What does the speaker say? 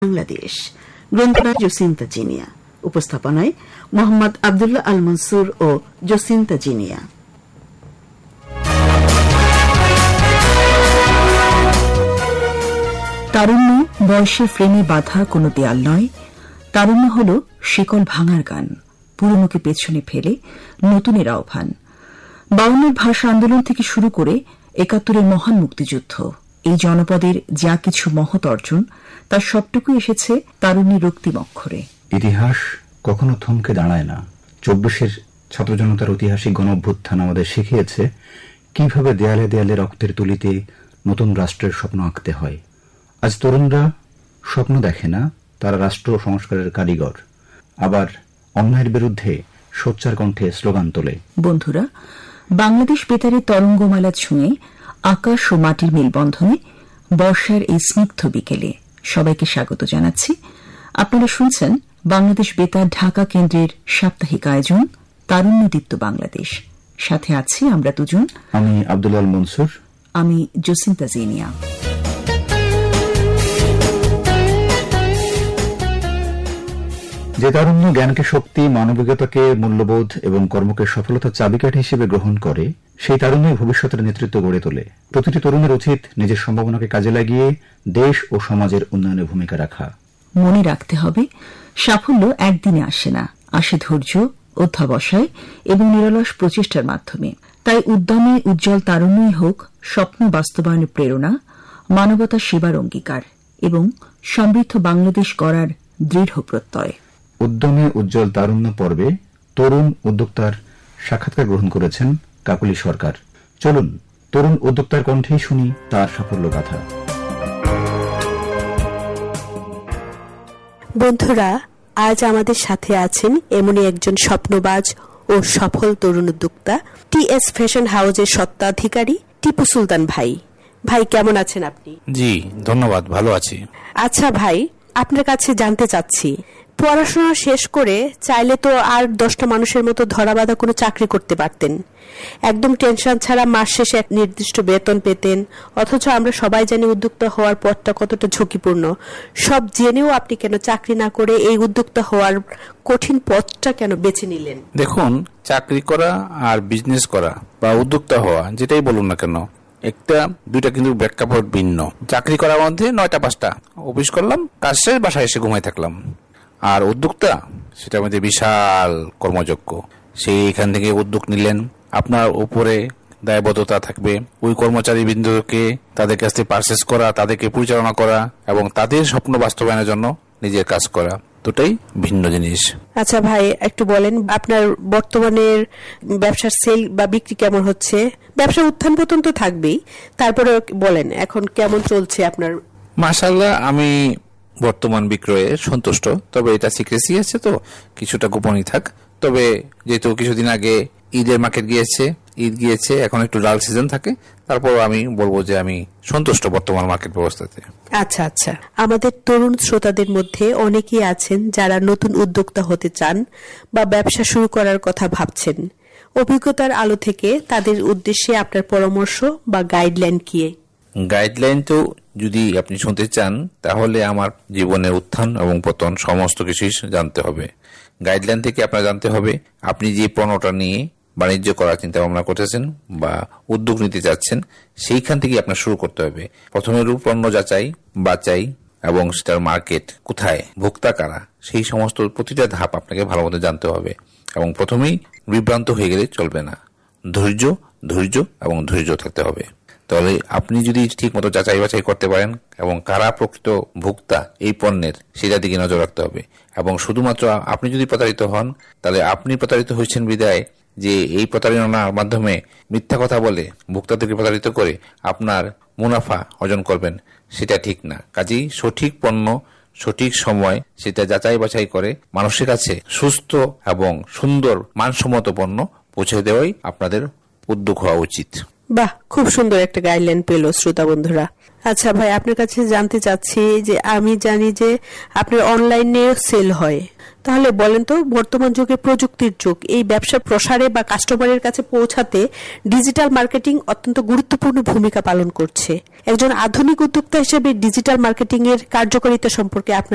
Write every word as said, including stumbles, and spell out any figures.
বাংলাদেশ। গ্রন্থনা জসিন্তা জিনিয়া, উপস্থাপনায় মোহাম্মদ আবদুল্লাহ আল মনসুর ও জসিন্তা জিনিয়া। তারুণ্য বয়সের ফ্রেমে বাঁধা কোনো দেয়াল নয়। তারুণ্য হল শিকল ভাঙার গান, পুরনোকে পেছনে ফেলে নতুনের আহ্বান। বাউন্নের ভাষা আন্দোলন থেকে শুরু করে একাত্তরের মহান মুক্তিযুদ্ধ, এই জনপদের যা কিছু মহৎ অর্জন, তার সবটুকু এসেছে তারুণ্যের রক্তিম অক্ষরে। ইতিহাস কখনো থমকে দাঁড়ায় না। চব্বিশের ছাত্র জনতার ঐতিহাসিক গণঅভ্যুত্থান আমাদের শিখিয়েছে কিভাবে দেয়ালে দেয়ালে রক্তের তুলিতে নতুন রাষ্ট্রের স্বপ্ন আঁকতে হয়। আজ তরুণরা স্বপ্ন দেখে না, তারা রাষ্ট্র সংস্কারের কারিগর। আবার অন্যায়ের বিরুদ্ধে সোচ্চার কণ্ঠে স্লোগান তোলে। বন্ধুরা, বাংলাদেশ বেতারের তরঙ্গমালা ছুঁয়ে আকাশ ও মাটির মেলবন্ধনে বর্ষার এই স্নিগ্ধ বিকেলে সবাইকে স্বাগত জানাচ্ছি। আপনারা শুনছেন বাংলাদেশ বেতার ঢাকা কেন্দ্রের সাপ্তাহিক আয়োজন তারুণ্যদীপ্ত বাংলাদেশ। সাথে আছি আমরা দুজন, আমি আবদুল্লাহ আল মনসুর, আমি জসিন্তা জিনিয়া। যে তারুণ্য জ্ঞানকে শক্তি, মানবিকতাকে মূল্যবোধ এবং কর্মকে সফলতার চাবিকাঠি হিসেবে গ্রহণ করে, সেই তারুণ্যই ভবিষ্যতের নেতৃত্ব গড়ে তোলে। প্রতিটি তরুণের উচিত নিজের সম্ভাবনাকে কাজে লাগিয়ে দেশ ও সমাজের উন্নয়নে ভূমিকা রাখা। মনে রাখতে হবে, সাফল্য একদিনে আসে না, আসে ধৈর্য, অধ্যাবসায় এবং নিরলস প্রচেষ্টার মাধ্যমে। তাই উদ্যমে উজ্জ্বল তারুণ্যই হোক স্বপ্ন বাস্তবায়নের প্রেরণা, মানবতা সেবার অঙ্গীকার এবং সমৃদ্ধ বাংলাদেশ গড়ার দৃঢ় প্রত্যয়। উদ্যমে উজ্জ্বল তারুণ্য পর্বে তরুণ উদ্যোক্তার সাক্ষাৎকার গ্রহণ করেছেন কাকলি সরকার। চলুন তরুণ উদ্যোক্তার কণ্ঠেই শুনি তার সাফল্য গাথা। বন্ধুরা, আজ আমাদের সাথে আছেন এমনই একজন স্বপ্নবাজ ও সফল তরুণ উদ্যোক্তা, টি এস ফ্যাশন হাউসের স্বত্বাধিকারী টিপু সুলতান ভাই। ভাই, কেমন আছেন আপনি? জি ধন্যবাদ, ভালো আছি। আচ্ছা ভাই, আপনার কাছে জানতে চাচ্ছি, পড়াশোনা শেষ করে চাইলে তো আর দশটা মানুষের মতো ধরা বাঁধা কোনো চাকরি করতে পারতেন, একদম টেনশন ছাড়া মাস শেষে এক নির্দিষ্ট বেতন পেতেন। অথচ আমরা সবাই জানি উদ্যোক্তা হওয়ার পথটা কতটা ঝুঁকিপূর্ণ। সব জেনেও আপনি কেন চাকরি না করে এই উদ্যোক্তা হওয়ার কঠিন পথটা কেন বেছে নিলেন? দেখুন, চাকরি করা আর বিজনেস করা বা উদ্যোক্তা হওয়া, যেটাই বলুন না কেন, একটা দুইটা কিন্তু প্রেক্ষাপট ভিন্ন। চাকরি করার মধ্যে নয়টা পাঁচটা অফিস করলাম, কাজ শেষ বাসায় এসে ঘুমাই থাকলাম। আর উদ্যোক্তা, সেটার মধ্যে বিশাল কর্মযজ্ঞ। সেই এখান থেকে উদ্যোগ নিলেন, আপনার উপরে দায়বদ্ধতা থাকবে ওই কর্মচারী বৃন্দকে, তাদের কাছ থেকে পারচেস করা, তাদেরকে পরিচালনা করা এবং তাদের স্বপ্ন বাস্তবায়নের জন্য নিজের কাজ করা, দুটাই ভিন্ন জিনিস। আচ্ছা ভাই, একটু বলেন আপনার বর্তমানের ব্যবসার সেল বা বিক্রি কেমন হচ্ছে? ব্যবসার উত্থান পতন তো থাকবেই, তারপরে বলেন এখন কেমন চলছে আপনার? মাশাআল্লাহ, আমি বর্তমান বিক্রয়ে সন্তুষ্ট। তবে এটা সিক্রেসি আছে, তো কিছুটা গোপনই থাক। তবে যেহেতু কিছুদিন আগে ঈদের মার্কেট গিয়েছে, ঈদ গিয়েছে, এখন একটু ডাল সিজন থাকে, তারপর আমি বলবো যে আমি সন্তুষ্ট বর্তমান মার্কেট ব্যবস্থাতে। আচ্ছা আচ্ছা, আমাদের তরুণ শ্রোতাদের মধ্যে অনেকেই আছেন যারা নতুন উদ্যোক্তা হতে চান বা ব্যবসা শুরু করার কথা ভাবছেন। অভিজ্ঞতার আলো থেকে তাদের উদ্দেশ্যে আপনার পরামর্শ বা গাইডলাইন কি? গাইডলাইন তো যদি আপনি শুনতে চান, তাহলে আমার জীবনের উত্থান এবং পতন সমস্ত কিছুই জানতে হবে। গাইডলাইন থেকে আপনার জানতে হবে আপনি যে পণ্যটা নিয়ে বাণিজ্য করার চিন্তা ভাবনা করতেছেন বা উদ্যোগ নিতে চাচ্ছেন, সেইখান থেকে আপনার শুরু করতে হবে। প্রথমে পণ্য যাচাই বাচাই এবং সেটার মার্কেট কোথায়, ভোক্তা কারা, সেই সমস্ত প্রতিটা ধাপ আপনাকে ভালো মতো জানতে হবে। এবং প্রথমেই বিভ্রান্ত হয়ে গেলে চলবে না। ধৈর্য ধৈর্য এবং ধৈর্য থাকতে হবে। তাহলে আপনি যদি ঠিক মতো যাচাই বাছাই করতে পারেন এবং কারা প্রকৃত ভোক্তা এই পণ্যের, সেটার দিকে নজর রাখতে হবে। এবং শুধুমাত্র আপনি যদি প্রতারিত হন, তাহলে আপনি প্রতারিত হয়েছেন বিদায় যে এই প্রতারণার মাধ্যমে মিথ্যা কথা বলে ভোক্তাদেরকে প্রতারিত করে আপনার মুনাফা অর্জন করবেন, সেটা ঠিক না। কাজেই সঠিক পণ্য সঠিক সময় সেটা যাচাই বাছাই করে মানুষের কাছে সুস্থ এবং সুন্দর মানসম্মত পণ্য পৌঁছে দেওয়াই আপনাদের উদ্যোগ হওয়া উচিত। বাহ, খুব সুন্দর একটা গাইডলাইন পেল শ্রোতা বন্ধুরা। আচ্ছা ভাই, আপনার কাছে জানতে চাচ্ছি যে আমি জানি যে আপনার অনলাইনে সেল হয়, তাহলে বলেন তো বর্তমান যুগে প্রযুক্তির যুগ, এই ব্যবসা প্রসারে বা কাস্টমারের কাছে পৌঁছাতে ডিজিটাল মার্কেটিং অত্যন্ত গুরুত্বপূর্ণ ভূমিকা পালন করছে। একজন আধুনিক উদ্যোক্তা হিসেবে ডিজিটাল মার্কেটিং এর কার্যকারিতা সম্পর্কে আপনার